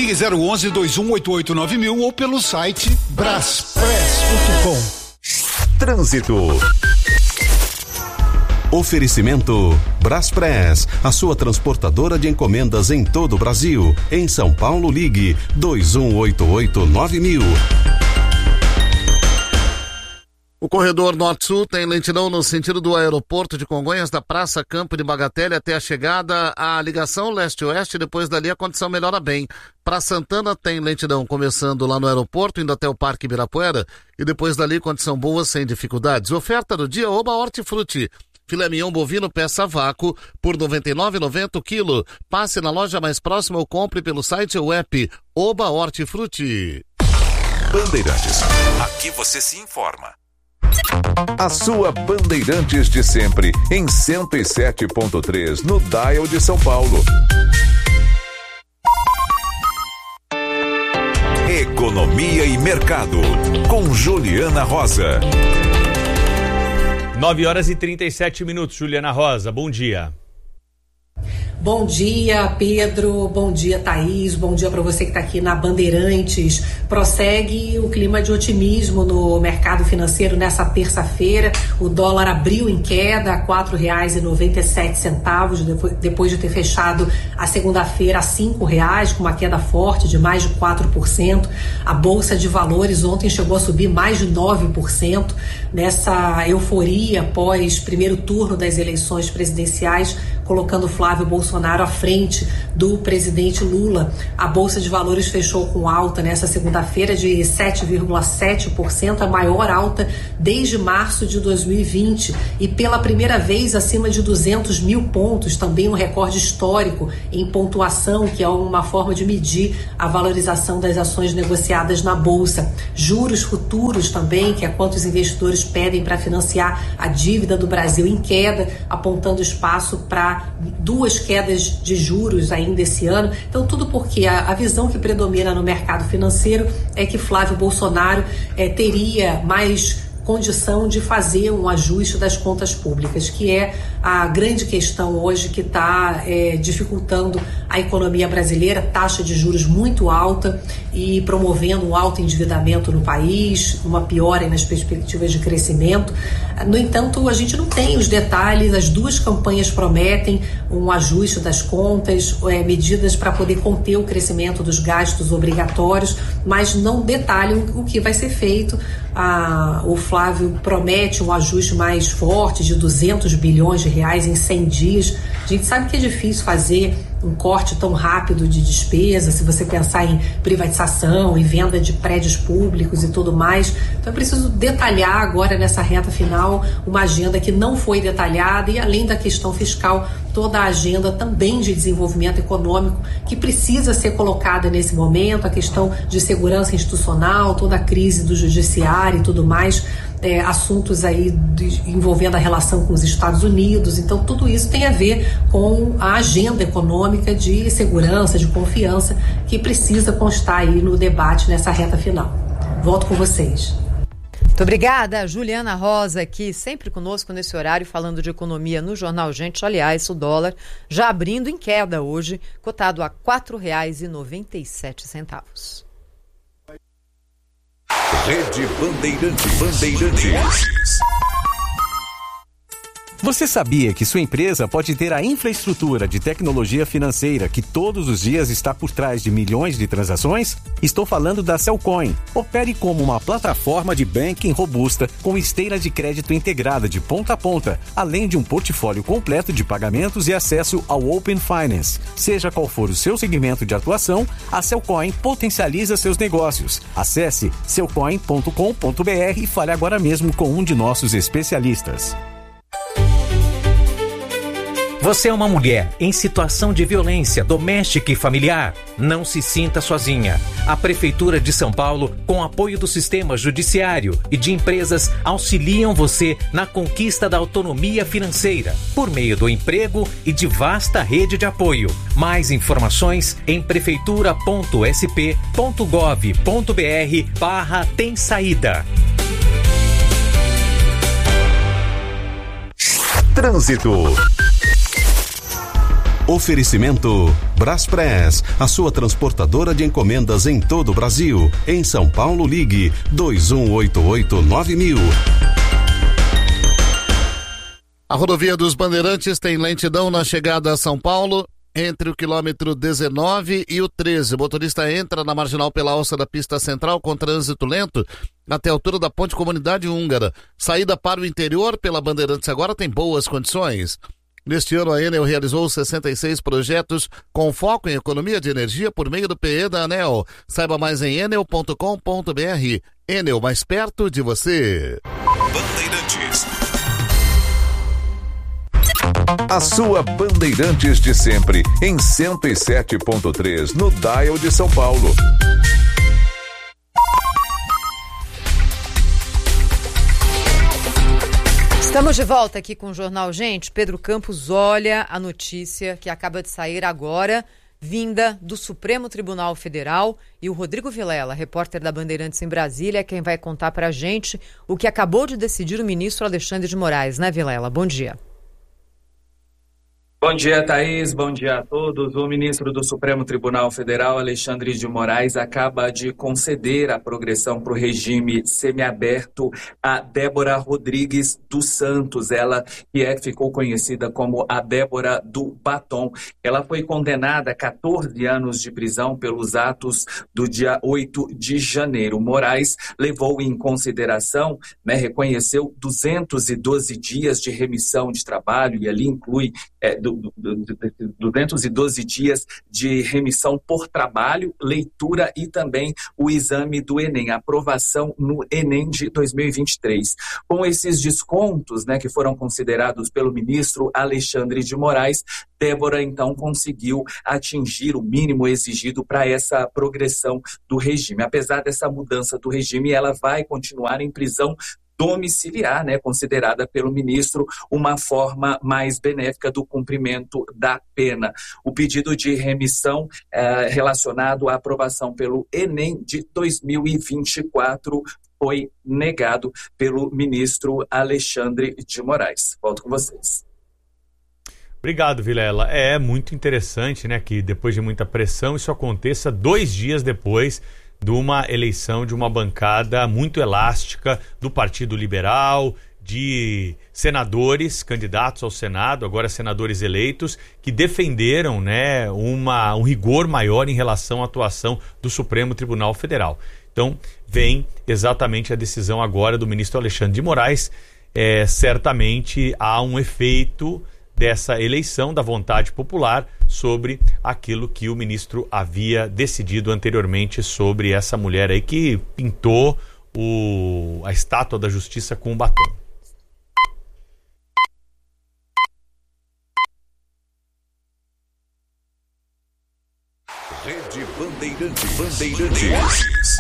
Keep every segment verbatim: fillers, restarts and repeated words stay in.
Ligue zero onze, dois um oito oito, nove mil ou pelo site braspress ponto com. Trânsito. Oferecimento Braspress, a sua transportadora de encomendas em todo o Brasil. Em São Paulo, ligue dois um oito oito, nove mil. O corredor Norte-Sul tem lentidão no sentido do aeroporto de Congonhas, da Praça Campo de Bagatelle até a chegada à ligação leste-oeste, depois dali a condição melhora bem. Para Santana tem lentidão começando lá no aeroporto, indo até o Parque Ibirapuera, e depois dali condição boa sem dificuldades. Oferta do dia Oba Hortifruti. Filé mignon bovino peça vácuo por noventa e nove reais e noventa centavos o quilo. Passe na loja mais próxima ou compre pelo site ou app Oba Hortifruti. Bandeirantes. Aqui você se informa. A sua Bandeirantes de sempre, em cento e sete ponto três, no Dial de São Paulo. Economia e Mercado, com Juliana Rosa. nove horas e trinta e sete minutos, Juliana Rosa, bom dia. Bom dia, Pedro. Bom dia, Thaís. Bom dia para você que está aqui na Bandeirantes. Prossegue o clima de otimismo no mercado financeiro nessa terça-feira. O dólar abriu em queda a quatro reais e noventa e sete centavos, depois de ter fechado a segunda-feira a cinco reais, com uma queda forte de mais de quatro por cento. A Bolsa de Valores ontem chegou a subir mais de nove por cento nessa euforia após primeiro turno das eleições presidenciais, colocando Flávio Bolsonaro à frente do presidente Lula. A Bolsa de Valores fechou com alta nessa segunda-feira de sete vírgula sete por cento, a maior alta desde março de dois mil e vinte, e pela primeira vez acima de duzentos mil pontos, também um recorde histórico em pontuação, que é uma forma de medir a valorização das ações negociadas na Bolsa. Juros futuros também, que é quanto os investidores pedem para financiar a dívida do Brasil, em queda, apontando espaço para duas quedas de juros ainda esse ano. Então, tudo porque a, a visão que predomina no mercado financeiro é que Flávio Bolsonaro eh, teria mais condição de fazer um ajuste das contas públicas, que é a grande questão hoje que está é, dificultando a economia brasileira. Taxa de juros muito alta e promovendo um alto endividamento no país, uma piora nas perspectivas de crescimento. No entanto, a gente não tem os detalhes. As duas campanhas prometem um ajuste das contas, é, medidas para poder conter o crescimento dos gastos obrigatórios, mas não detalham o que vai ser feito. Ah, o Flávio promete um ajuste mais forte de duzentos bilhões de reais em cem dias. A gente sabe que é difícil fazer um corte tão rápido de despesa, se você pensar em privatização e venda de prédios públicos e tudo mais. Então é preciso detalhar agora nessa reta final uma agenda que não foi detalhada, e além da questão fiscal, toda a agenda também de desenvolvimento econômico que precisa ser colocada nesse momento, a questão de segurança institucional, toda a crise do judiciário e tudo mais. É, assuntos aí de, envolvendo a relação com os Estados Unidos. Então, tudo isso tem a ver com a agenda econômica de segurança, de confiança, que precisa constar aí no debate nessa reta final. Volto com vocês. Muito obrigada, Juliana Rosa, aqui sempre conosco nesse horário, falando de economia no Jornal Gente. Aliás, o dólar já abrindo em queda hoje, cotado a quatro reais e noventa e sete centavos. Rede Bandeirantes. Bandeirantes. Você sabia que sua empresa pode ter a infraestrutura de tecnologia financeira que todos os dias está por trás de milhões de transações? Estou falando da Cellcoin. Opere como uma plataforma de banking robusta com esteira de crédito integrada de ponta a ponta, além de um portfólio completo de pagamentos e acesso ao Open Finance. Seja qual for o seu segmento de atuação, a Cellcoin potencializa seus negócios. Acesse cellcoin ponto com ponto b r e fale agora mesmo com um de nossos especialistas. Você é uma mulher em situação de violência doméstica e familiar? Não se sinta sozinha. A Prefeitura de São Paulo, com apoio do sistema judiciário e de empresas, auxiliam você na conquista da autonomia financeira, por meio do emprego e de vasta rede de apoio. Mais informações em prefeitura ponto s p ponto gov ponto b r barra tem saída. Trânsito. Oferecimento Braspress, a sua transportadora de encomendas em todo o Brasil. Em São Paulo, ligue dois um oito oito nove mil. A rodovia dos Bandeirantes tem lentidão na chegada a São Paulo, entre o quilômetro dezenove e o treze. O motorista entra na marginal pela alça da pista central com trânsito lento até a altura da Ponte Comunidade Húngara. Saída para o interior pela Bandeirantes agora tem boas condições. Neste ano, a Enel realizou sessenta e seis projetos com foco em economia de energia por meio do P E da ANEEL. Saiba mais em enel ponto com ponto b r. Enel, mais perto de você. Bandeirantes. A sua Bandeirantes de sempre, em cento e sete ponto três, no Dial de São Paulo. Estamos de volta aqui com o Jornal Gente. Pedro Campos, olha a notícia que acaba de sair agora, vinda do Supremo Tribunal Federal, e o Rodrigo Vilela, repórter da Bandeirantes em Brasília, é quem vai contar pra gente o que acabou de decidir o ministro Alexandre de Moraes, né, Vilela? Bom dia. Bom dia, Thaís. Bom dia a todos. O ministro do Supremo Tribunal Federal, Alexandre de Moraes, acaba de conceder a progressão para o regime semiaberto a Débora Rodrigues dos Santos, ela que é, ficou conhecida como a Débora do Batom. Ela foi condenada a quatorze anos de prisão pelos atos do dia oito de janeiro. Moraes levou em consideração, né, reconheceu duzentos e doze dias de remissão de trabalho, e ali inclui é, do, duzentos e doze dias de remissão por trabalho, leitura e também o exame do Enem, a aprovação no Enem de dois mil e vinte e três. Com esses descontos, né, que foram considerados pelo ministro Alexandre de Moraes, Débora então conseguiu atingir o mínimo exigido para essa progressão do regime. Apesar dessa mudança do regime, ela vai continuar em prisão domiciliar, né, considerada pelo ministro uma forma mais benéfica do cumprimento da pena. O pedido de remissão eh, relacionado à aprovação pelo Enem de dois mil e vinte e quatro foi negado pelo ministro Alexandre de Moraes. Volto com vocês. Obrigado, Vilela. É muito interessante, né, que depois de muita pressão isso aconteça dois dias depois de uma eleição de uma bancada muito elástica do Partido Liberal, de senadores, candidatos ao Senado, agora senadores eleitos, que defenderam, né, uma, um rigor maior em relação à atuação do Supremo Tribunal Federal. Então, vem exatamente a decisão agora do ministro Alexandre de Moraes. É, certamente há um efeito dessa eleição, da vontade popular, sobre aquilo que o ministro havia decidido anteriormente sobre essa mulher aí que pintou o, a estátua da justiça com um batom. Rede Bandeirantes. Bandeirantes.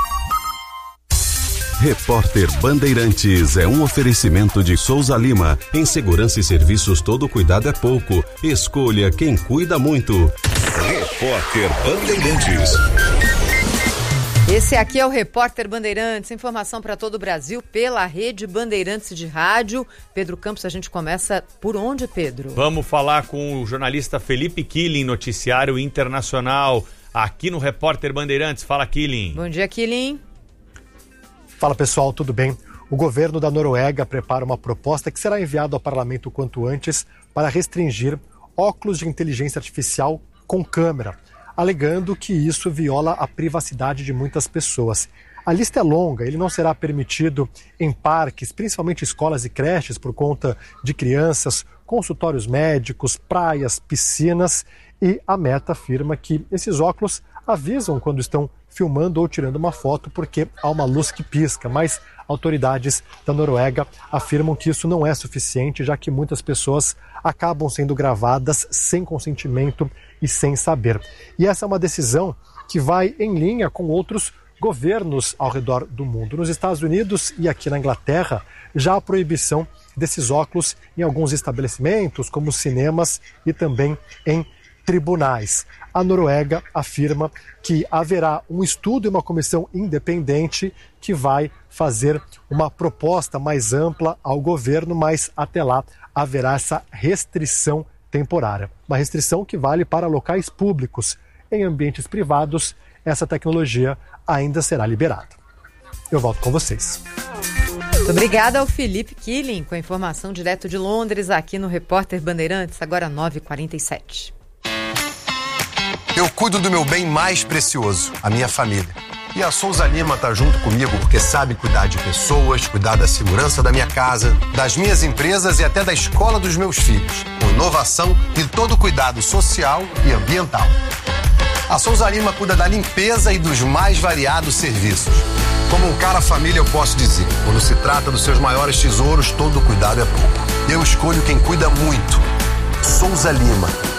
Repórter Bandeirantes é um oferecimento de Souza Lima. Em segurança e serviços, todo cuidado é pouco. Escolha quem cuida muito. Repórter Bandeirantes. Esse aqui é o Repórter Bandeirantes, informação para todo o Brasil pela Rede Bandeirantes de Rádio. Pedro Campos, a gente começa por onde, Pedro? Vamos falar com o jornalista Felipe Killing, noticiário internacional, aqui no Repórter Bandeirantes. Fala, Killing. Bom dia, Killing. Fala, pessoal, tudo bem? O governo da Noruega prepara uma proposta que será enviada ao parlamento o quanto antes para restringir óculos de inteligência artificial com câmera, alegando que isso viola a privacidade de muitas pessoas. A lista é longa, ele não será permitido em parques, principalmente escolas e creches, por conta de crianças, consultórios médicos, praias, piscinas, e a Meta afirma que esses óculos avisam quando estão filmando ou tirando uma foto porque há uma luz que pisca, mas autoridades da Noruega afirmam que isso não é suficiente, já que muitas pessoas acabam sendo gravadas sem consentimento e sem saber. E essa é uma decisão que vai em linha com outros governos ao redor do mundo. Nos Estados Unidos e aqui na Inglaterra, já há proibição desses óculos em alguns estabelecimentos, como cinemas e também em tribunais. A Noruega afirma que haverá um estudo e uma comissão independente que vai fazer uma proposta mais ampla ao governo, mas até lá haverá essa restrição temporária. Uma restrição que vale para locais públicos. Em ambientes privados, essa tecnologia ainda será liberada. Eu volto com vocês. Muito obrigada ao Felipe Killing, com a informação direto de Londres, aqui no Repórter Bandeirantes, agora nove e quarenta e sete. Eu cuido do meu bem mais precioso, a minha família. E a Souza Lima está junto comigo porque sabe cuidar de pessoas, cuidar da segurança da minha casa, das minhas empresas e até da escola dos meus filhos, com inovação e todo o cuidado social e ambiental. A Souza Lima cuida da limpeza e dos mais variados serviços. Como um cara família, eu posso dizer, quando se trata dos seus maiores tesouros, todo cuidado é pouco. Eu escolho quem cuida muito. Souza Lima.